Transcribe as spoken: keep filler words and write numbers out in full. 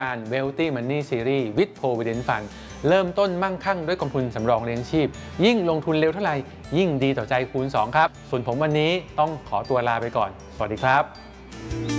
การ Wealthy Money Series with Provident Fund เริ่มต้นมั่งคั่งด้วยกองทุนสำรองเลี้ยงชีพยิ่งลงทุนเร็วเท่าไหร่ยิ่งดีต่อใจคูณสองครับส่วนผมวันนี้ต้องขอตัวลาไปก่อนสวัสดีครับ